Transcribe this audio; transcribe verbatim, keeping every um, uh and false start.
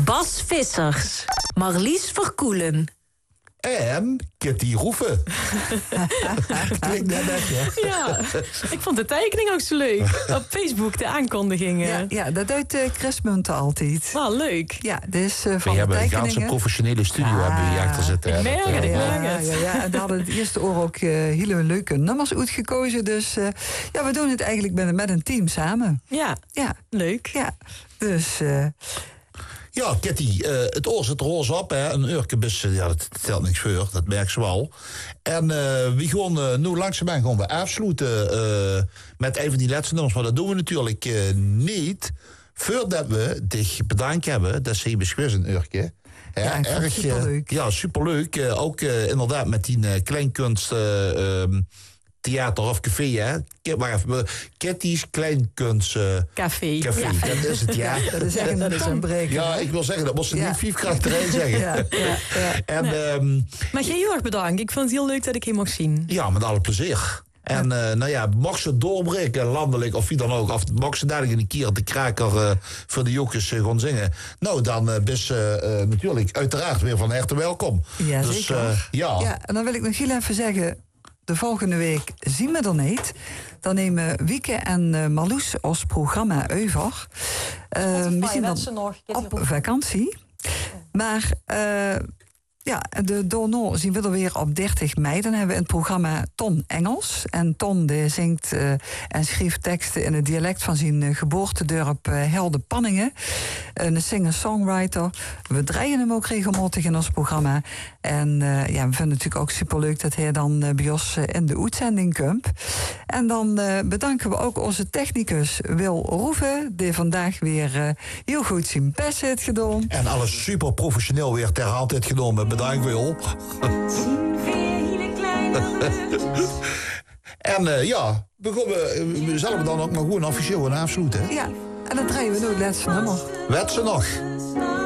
Bas Vissers. Marlies Verkoelen. En Kitty Roeven. Klinkt net net, hè? Ja, ik vond de tekening ook zo leuk. Op Facebook, de aankondigingen. Ja, ja dat doet uh, Chris Munten altijd. Wel leuk. Ja, dus uh, van we de hebben een tekeningen... ganse professionele studio Ah, hebben we hier achter zitten. Ik merk het, ik ja, merk het. ja, ja, en daar hadden het eerste oor ook uh, hele leuke nummers uitgekozen. Dus uh, ja, we doen het eigenlijk met, met een team samen. Ja, Ja, leuk. ja. Dus... Uh, Ja, Kitty, uh, het oor zit roze op, hè. Een uurtje bus, ja, dat telt niks voor, dat merk ze wel. En uh, we gaan uh, nu langzamerhand gaan we afsluiten uh, met een van die laatste nummers. Maar dat doen we natuurlijk uh, niet voordat we dich bedankt hebben. Dat ze beschwis een uurtje. Ja, ja, erg superleuk. Uh, ja, superleuk. Uh, ook uh, inderdaad met die uh, kleinkunst... Uh, um, theater of café, hè? Wacht even, Kitty's Kleinkunst... Uh, Café. Café, Ja. dat is het, ja. dat is echt een, een breker. Ja, ik wil zeggen, dat moest ze Ja. niet vijf karakterijen zeggen. Ja, ja, ja. En, Nee. um, Maar jij heel erg bedankt. Ik vond het heel leuk dat ik je mocht zien. ja, met alle plezier. En uh, nou ja, mocht ze doorbreken, landelijk of wie dan ook... of mocht ze dadelijk een keer de kraker uh, voor de joekjes uh, gaan zingen... nou, dan uh, ben ze uh, natuurlijk uiteraard weer van harte welkom. Ja, dus, zeker. Uh, ja. Ja, en dan wil ik nog heel even zeggen... de volgende week zien we er niet. Dan nemen Wieke en uh, Marloes ons programma over. Uh, we zien dan op vakantie. Maar uh, ja, de Dono zien we er weer op dertig mei. Dan hebben we in het programma Ton Engels. En Ton die zingt uh, en schreef teksten in het dialect van zijn uh, geboortedorp uh, Helden-Panningen. Een singer-songwriter. We draaien hem ook regelmatig in ons programma. En uh, ja, we vinden het natuurlijk ook superleuk dat hij dan uh, bij ons uh, in de uitzending komt. En dan uh, bedanken we ook onze technicus Wil Roeven, die vandaag weer uh, heel goed zijn best heeft gedaan. En alles super professioneel weer ter hand heeft genomen. Bedankt, Wil. En uh, ja, we, gaan, we zullen we dan ook maar gewoon officieel gaan afsluiten. Hè? Ja, en dan draaien we nu het laatste nummer. Wet ze nog.